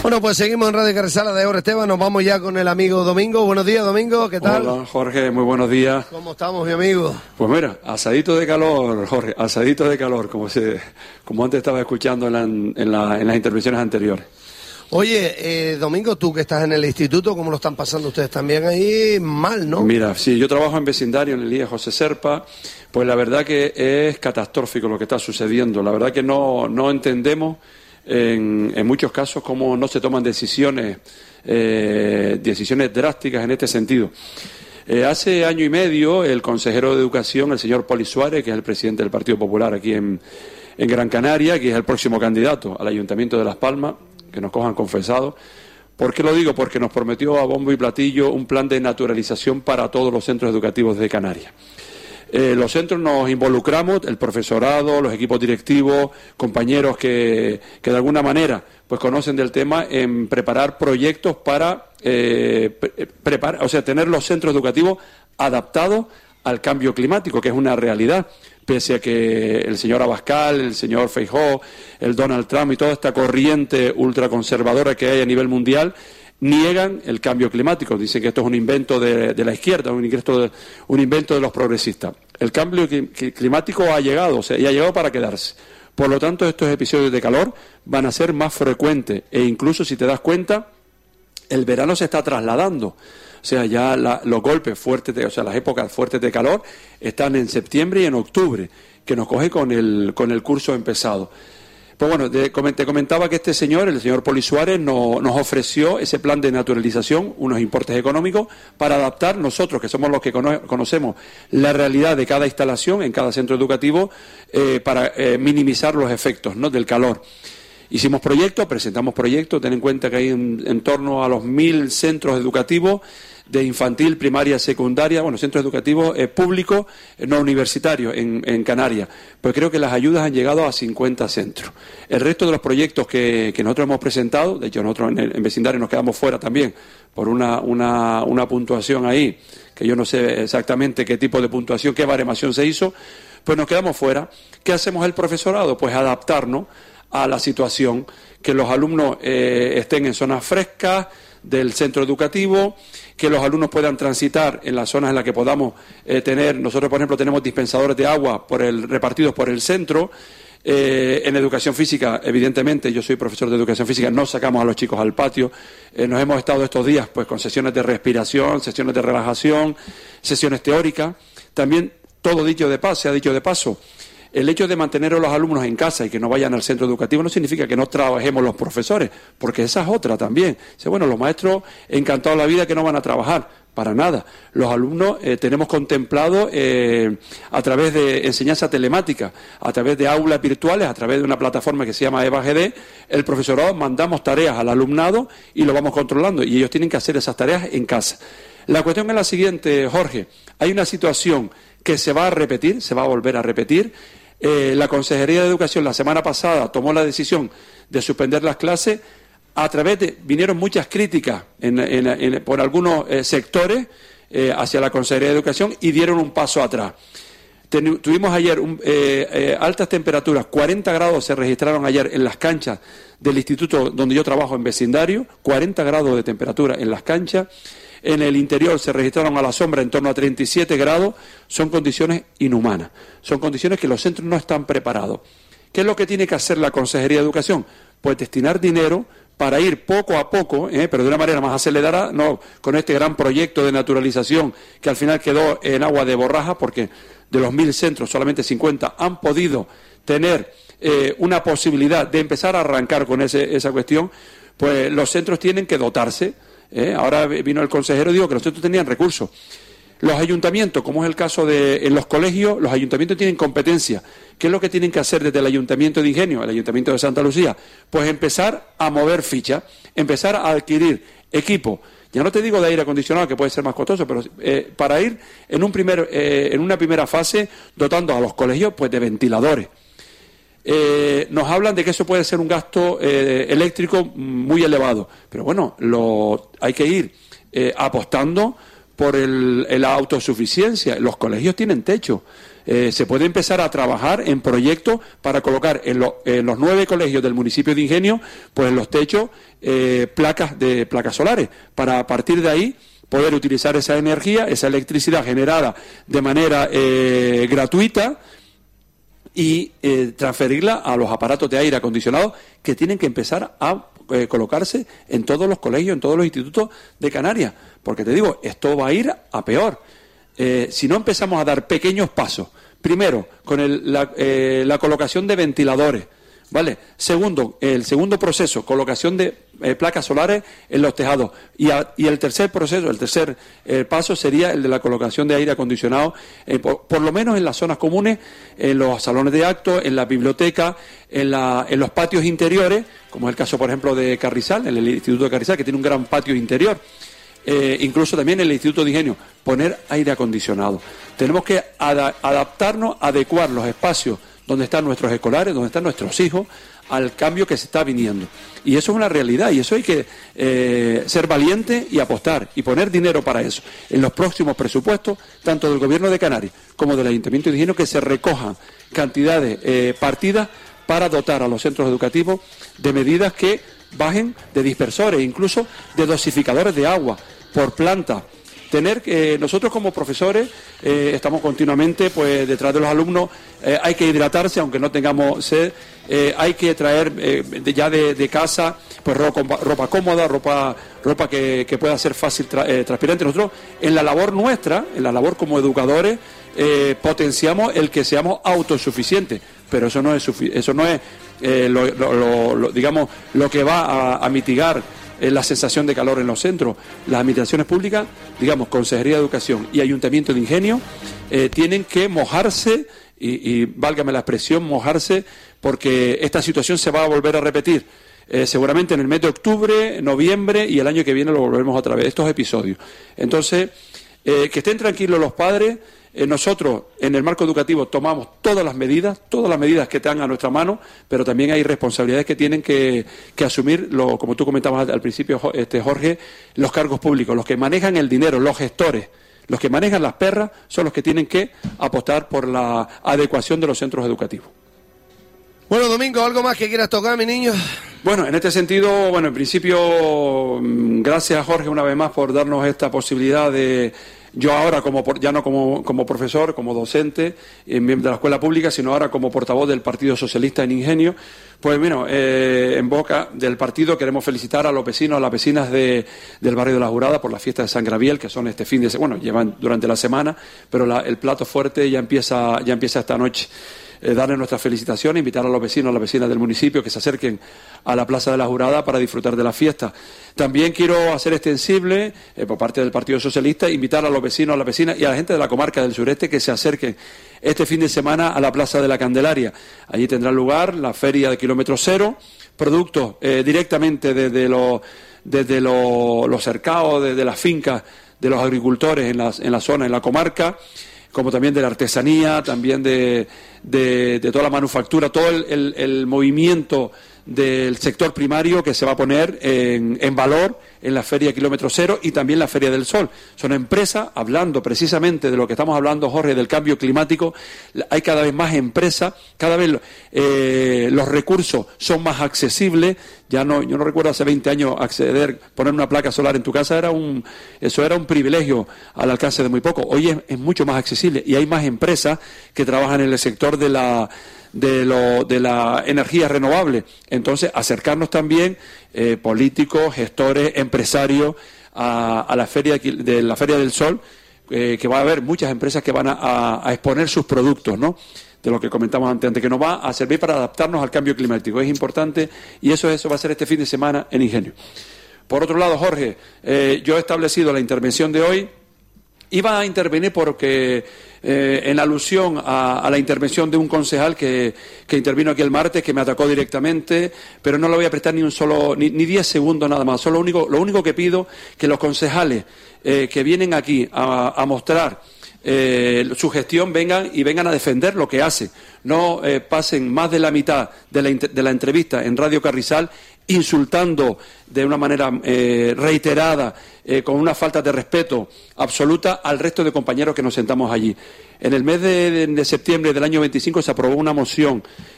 Bueno, pues seguimos en Radio Carrizal de Ahora Esteban, nos vamos ya con el amigo Domingo. Buenos días, Domingo, ¿qué tal? Hola, Jorge, muy buenos días. ¿Cómo estamos, mi amigo? Pues mira, asadito de calor, Jorge, asadito de calor, como antes estaba escuchando en las intervenciones anteriores. Oye, Domingo, tú que estás en el instituto, ¿cómo lo están pasando ustedes también ahí? Mal, ¿no? Mira, sí, yo trabajo en vecindario en el IE José Serpa, pues la verdad que es catastrófico lo que está sucediendo. La verdad que no entendemos en muchos casos cómo no se toman decisiones drásticas en este sentido. Hace año y medio el consejero de Educación, el señor Poli Suárez, que es el presidente del Partido Popular aquí en Gran Canaria, que es el próximo candidato al Ayuntamiento de Las Palmas, que nos cojan confesados. ¿Por qué lo digo? Porque nos prometió a bombo y platillo un plan de naturalización para todos los centros educativos de Canarias. Los centros nos involucramos, el profesorado, los equipos directivos, compañeros que de alguna manera pues conocen del tema, en preparar proyectos para tener los centros educativos adaptados al cambio climático, que es una realidad, pese a que el señor Abascal, el señor Feijóo, el Donald Trump y toda esta corriente ultraconservadora que hay a nivel mundial niegan el cambio climático. Dicen que esto es un invento de la izquierda, un invento de los progresistas. El cambio climático ha llegado, y ha llegado para quedarse. Por lo tanto, estos episodios de calor van a ser más frecuentes e incluso, si te das cuenta, el verano se está trasladando. O sea, ya los golpes fuertes, las épocas fuertes de calor están en septiembre y en octubre, que nos coge con el curso empezado. Pues bueno, te comentaba que este señor, el señor Poli Suárez, nos ofreció ese plan de naturalización, unos importes económicos, para adaptar nosotros, que somos los que conocemos la realidad de cada instalación en cada centro educativo, para minimizar los efectos, ¿no?, del calor. Hicimos proyectos, presentamos proyectos, ten en cuenta que hay en torno a los 1.000 centros educativos de infantil, primaria, secundaria, centros educativos públicos, no universitarios en Canarias. Pues creo que las ayudas han llegado a 50 centros. El resto de los proyectos que nosotros hemos presentado, de hecho nosotros en vecindario nos quedamos fuera también por una puntuación ahí, que yo no sé exactamente qué tipo de puntuación, qué baremación se hizo, pues nos quedamos fuera. ¿Qué hacemos el profesorado? Pues adaptarnos a la situación, que los alumnos estén en zonas frescas del centro educativo, que los alumnos puedan transitar en las zonas en las que podamos tener. Nosotros, por ejemplo, tenemos dispensadores de agua repartidos por el centro. En educación física, evidentemente, yo soy profesor de educación física, no sacamos a los chicos al patio. Nos hemos estado estos días pues con sesiones de respiración, sesiones de relajación, sesiones teóricas. También, todo se ha dicho de paso, el hecho de mantener a los alumnos en casa y que no vayan al centro educativo no significa que no trabajemos los profesores, porque esa es otra también. Los maestros encantados de la vida que no van a trabajar, para nada. Los alumnos tenemos contemplado a través de enseñanza telemática, a través de aulas virtuales, a través de una plataforma que se llama EVA-GD, el profesorado mandamos tareas al alumnado y lo vamos controlando, y ellos tienen que hacer esas tareas en casa. La cuestión es la siguiente, Jorge. Hay una situación que se va a repetir, se va a volver a repetir. La Consejería de Educación la semana pasada tomó la decisión de suspender las clases. Vinieron muchas críticas por algunos sectores hacia la Consejería de Educación y dieron un paso atrás. Tuvimos ayer altas temperaturas, 40 grados se registraron ayer en las canchas del instituto donde yo trabajo en vecindario, 40 grados de temperatura en las canchas. En el interior se registraron a la sombra en torno a 37 grados. Son condiciones inhumanas, son condiciones que los centros no están preparados. ¿Qué es lo que tiene que hacer la Consejería de Educación? Pues destinar dinero para ir poco a poco, pero de una manera más acelerada, no con este gran proyecto de naturalización que al final quedó en agua de borraja, porque de los 1.000 centros solamente 50 han podido tener una posibilidad de empezar a arrancar con esa cuestión. Pues los centros tienen que dotarse. Ahora vino el consejero y dijo que los centros tenían recursos. Los ayuntamientos, como es el caso en los colegios, los ayuntamientos tienen competencia. ¿Qué es lo que tienen que hacer desde el Ayuntamiento de Ingenio, el Ayuntamiento de Santa Lucía? Pues empezar a mover ficha, empezar a adquirir equipo. Ya no te digo de aire acondicionado, que puede ser más costoso, pero para ir en una primera fase dotando a los colegios pues de ventiladores. Nos hablan de que eso puede ser un gasto eléctrico muy elevado, pero bueno, hay que ir apostando por la autosuficiencia. Los colegios tienen techo, se puede empezar a trabajar en proyectos para colocar en los 9 colegios del municipio de Ingenio, pues en los techos, placas solares, para a partir de ahí poder utilizar esa energía, esa electricidad generada de manera gratuita, y transferirla a los aparatos de aire acondicionado que tienen que empezar a colocarse en todos los colegios, en todos los institutos de Canarias. Porque te digo, esto va a ir a peor. Si no empezamos a dar pequeños pasos, primero, con la colocación de ventiladores, ¿vale? Segundo, el segundo proceso, colocación de placas solares en los tejados. Y el tercer proceso, el tercer paso sería el de la colocación de aire acondicionado, por lo menos en las zonas comunes, en los salones de actos, en la biblioteca, en los patios interiores, como es el caso, por ejemplo, de Carrizal, en el Instituto de Carrizal, que tiene un gran patio interior. Incluso también en el Instituto de Ingenio, poner aire acondicionado. Tenemos que adaptarnos, adecuar los espacios donde están nuestros escolares, donde están nuestros hijos, al cambio que se está viniendo. Y eso es una realidad, y eso hay que ser valiente y apostar, y poner dinero para eso. En los próximos presupuestos, tanto del Gobierno de Canarias como del Ayuntamiento de Ingenio, que se recojan cantidades partidas para dotar a los centros educativos de medidas que bajen de dispersores, incluso de dosificadores de agua por planta. Tener que nosotros como profesores estamos continuamente pues detrás de los alumnos, hay que hidratarse aunque no tengamos sed, hay que traer ya de casa pues ropa cómoda, ropa que pueda ser fácil transpirante. Nosotros en la labor nuestra, en la labor como educadores, potenciamos el que seamos autosuficientes, pero eso no es digamos lo que va a mitigar la sensación de calor en los centros. Las administraciones públicas, digamos, Consejería de Educación y Ayuntamiento de Ingenio, tienen que mojarse, y válgame la expresión, mojarse, porque esta situación se va a volver a repetir. Seguramente en el mes de octubre, noviembre y el año que viene lo volvemos otra vez, estos episodios. Entonces, que estén tranquilos los padres. Nosotros, en el marco educativo, tomamos todas las medidas que están a nuestra mano, pero también hay responsabilidades que tienen que asumir, como tú comentabas al principio, Jorge, los cargos públicos, los que manejan el dinero, los gestores, los que manejan las perras, son los que tienen que apostar por la adecuación de los centros educativos. Bueno, Domingo, ¿algo más que quieras tocar, mi niño? Bueno, en este sentido, en principio, gracias, Jorge, una vez más por darnos esta posibilidad de... Yo ahora, ya no como profesor, como docente de la escuela pública, sino ahora como portavoz del Partido Socialista en Ingenio, pues bueno, en boca del partido queremos felicitar a los vecinos, a las vecinas del barrio de La Jurada por la fiesta de San Gabriel, que son este fin de semana, llevan durante la semana, pero el plato fuerte ya empieza esta noche. Darle nuestras felicitaciones, invitar a los vecinos, a las vecinas del municipio que se acerquen a la Plaza de la Jurada para disfrutar de la fiesta. También quiero hacer extensible, por parte del Partido Socialista, invitar a los vecinos, a las vecinas y a la gente de la comarca del sureste que se acerquen este fin de semana a la Plaza de la Candelaria. Allí tendrá lugar la feria de kilómetro cero, productos directamente desde los cercados, desde las fincas de los agricultores en la zona, en la comarca, como también de la artesanía, también de toda la manufactura, todo el movimiento del sector primario que se va a poner en valor en la Feria Kilómetro Cero y también la Feria del Sol. Son empresas, hablando precisamente de lo que estamos hablando, Jorge, del cambio climático. Hay cada vez más empresas, cada vez los recursos son más accesibles. Yo no recuerdo hace 20 años poner una placa solar en tu casa eso era un privilegio al alcance de muy poco. Hoy es mucho más accesible y hay más empresas que trabajan en el sector de la energía renovable. Entonces, acercarnos también políticos, gestores, empresarios a la Feria del Sol, que va a haber muchas empresas que van a exponer sus productos, ¿no? De lo que comentamos antes, que nos va a servir para adaptarnos al cambio climático. Es importante y eso va a ser este fin de semana en Ingenio. Por otro lado, Jorge, yo he establecido la intervención de hoy. Iba a intervenir porque en alusión a la intervención de un concejal que intervino aquí el martes, que me atacó directamente, pero no le voy a prestar ni 10 segundos nada más. Lo único que pido que los concejales que vienen aquí a mostrar su gestión vengan a defender lo que hace. No pasen más de la mitad de la entrevista en Radio Carrizal insultando de una manera reiterada, con una falta de respeto absoluta al resto de compañeros que nos sentamos allí. En el mes de septiembre del año 25 se aprobó una moción